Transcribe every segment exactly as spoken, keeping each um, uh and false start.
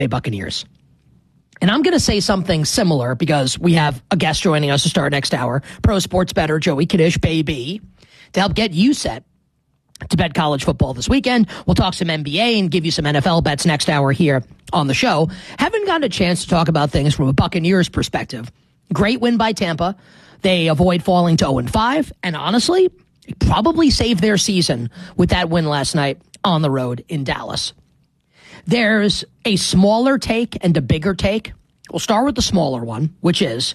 Buccaneers. And I'm going to say something similar because we have a guest joining us to start next hour, pro sports bettor Joey Kaddish, baby, to help get you set to bet college football this weekend. We'll talk some N B A and give you some N F L bets next hour here on the show. Haven't gotten a chance to talk about things from a Buccaneers perspective. Great win by Tampa. They avoid falling to oh and five, and honestly, probably saved their season with that win last night on the road in Dallas. There's a smaller take and a bigger take. We'll start with the smaller one, which is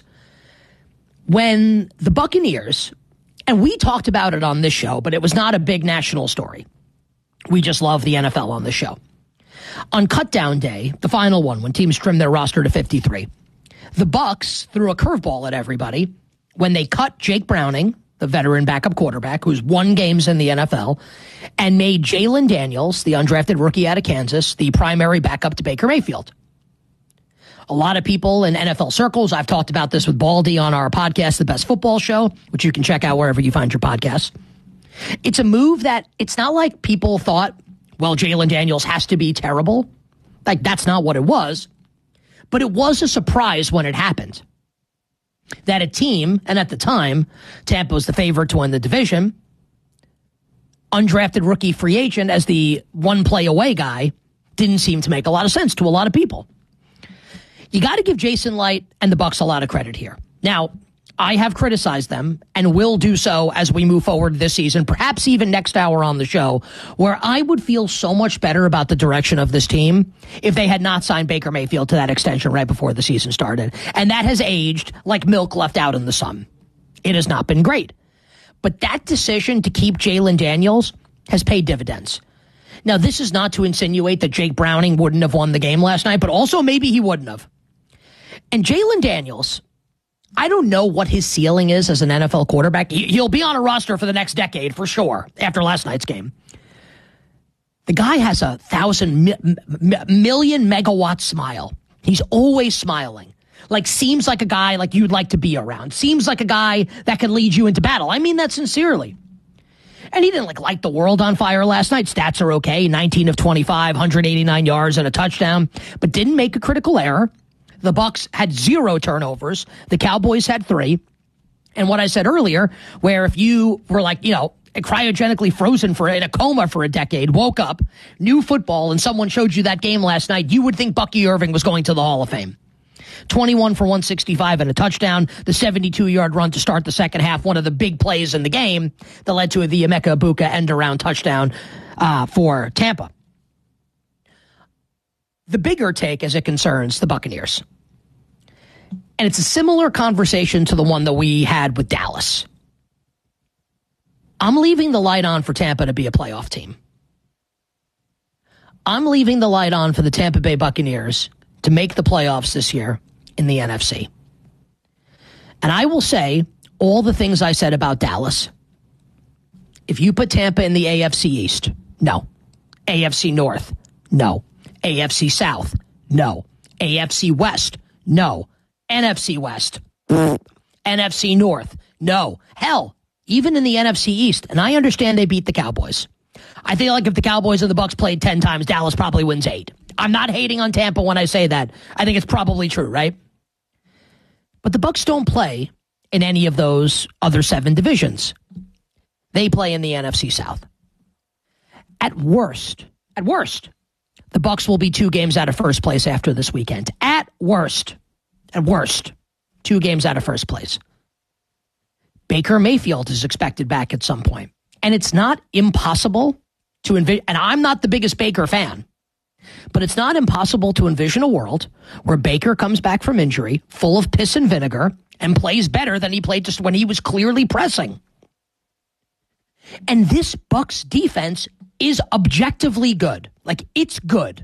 when the Buccaneers, and we talked about it on this show, but it was not a big national story. We just love the N F L on this show. On cutdown day, the final one, when teams trimmed their roster to fifty-three, the Bucs threw a curveball at everybody when they cut Jake Browning, the veteran backup quarterback who's won games in the N F L, and made Jalen Daniels, the undrafted rookie out of Kansas, the primary backup to Baker Mayfield. A lot of people in N F L circles, I've talked about this with Baldy on our podcast, The Best Football Show, which you can check out wherever you find your podcasts. It's a move that it's not like people thought, well, Jalen Daniels has to be terrible. Like, that's not what it was. But it was a surprise when it happened. That a team, and at the time, Tampa was the favorite to win the division, undrafted rookie free agent as the one play away guy, didn't seem to make a lot of sense to a lot of people. You got to give Jason Licht and the Bucs a lot of credit here. Now, I have criticized them and will do so as we move forward this season, perhaps even next hour on the show, where I would feel so much better about the direction of this team if they had not signed Baker Mayfield to that extension right before the season started. And that has aged like milk left out in the sun. It has not been great. But that decision to keep Jalen Daniels has paid dividends. Now, this is not to insinuate that Jake Browning wouldn't have won the game last night, but also maybe he wouldn't have. And Jalen Daniels, I don't know what his ceiling is as an N F L quarterback. He'll be on a roster for the next decade for sure after last night's game. The guy has a thousand mi- mi- million megawatt smile. He's always smiling. Like, seems like a guy like you'd like to be around. Seems like a guy that can lead you into battle. I mean that sincerely. And he didn't like light the world on fire last night. Stats are okay. nineteen of twenty-five, one hundred eighty-nine yards and a touchdown, but didn't make a critical error. The Bucs had zero turnovers. The Cowboys had three. And what I said earlier, where if you were like, you know, cryogenically frozen for in a coma for a decade, woke up, knew football, and someone showed you that game last night, you would think Bucky Irving was going to the Hall of Fame. twenty-one for one sixty-five and a touchdown, the seventy-two-yard run to start the second half, one of the big plays in the game that led to the Emeka Egbuka end-around touchdown uh, for Tampa. The bigger take as it concerns the Buccaneers, and it's a similar conversation to the one that we had with Dallas. I'm leaving the light on for Tampa to be a playoff team. I'm leaving the light on for the Tampa Bay Buccaneers to make the playoffs this year in the N F C. And I will say all the things I said about Dallas. If you put Tampa in the A F C East, no. A F C North, no. A F C South, no. A F C West, no. N F C West, N F C North, no. Hell, even in the N F C East, and I understand they beat the Cowboys. I feel like if the Cowboys and the Bucs played ten times, Dallas probably wins eight. I'm not hating on Tampa when I say that. I think it's probably true, right? But the Bucs don't play in any of those other seven divisions. They play in the N F C South. At worst, at worst, the Bucs will be two games out of first place after this weekend. At worst, at worst, two games out of first place. Baker Mayfield is expected back at some point. And it's not impossible to envision, and I'm not the biggest Baker fan, but it's not impossible to envision a world where Baker comes back from injury, full of piss and vinegar, and plays better than he played just when he was clearly pressing. And this Bucs defense is objectively good. Like, it's good.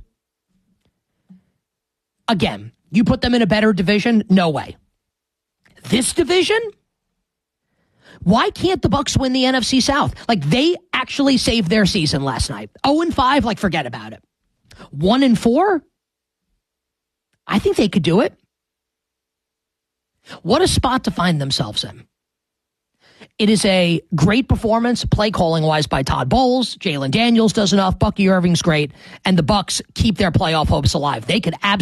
Again, you put them in a better division? No way. This division? Why can't the Bucs win the N F C South? Like, they actually saved their season last night. oh and five, like, forget about it. one and four? I think they could do it. What a spot to find themselves in. it is a great performance, play calling wise, by Todd Bowles. Jalen Daniels does enough. Bucky Irving's great, and the Bucks keep their playoff hopes alive. They could absolutely